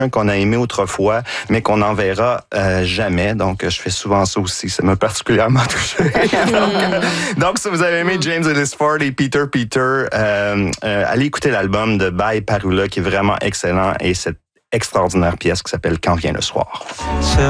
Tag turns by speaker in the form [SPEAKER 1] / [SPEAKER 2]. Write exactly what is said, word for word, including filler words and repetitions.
[SPEAKER 1] qu'on a aimé autrefois, mais qu'on n'enverra euh, jamais. Donc, je fais souvent ça aussi. Ça m'a particulièrement touché. donc, euh, donc, si vous avez aimé James Ellis Ford et Peter Peter, euh, euh, allez écouter l'album de Bye Parula, qui est vraiment excellent, et cette extraordinaire pièce qui s'appelle Quand vient le soir.